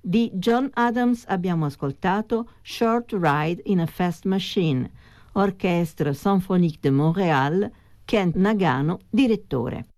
Di John Adams abbiamo ascoltato Short Ride in a Fast Machine, Orchestre Symphonique de Montréal, Kent Nagano, direttore.